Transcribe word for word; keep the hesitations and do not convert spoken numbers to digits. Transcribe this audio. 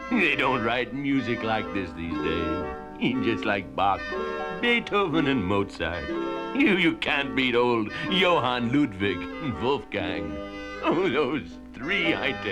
They don't write music like this these days. Just like Bach, Beethoven, and Mozart. You, you can't beat old Johann Ludwig and Wolfgang. Oh, those three, I tell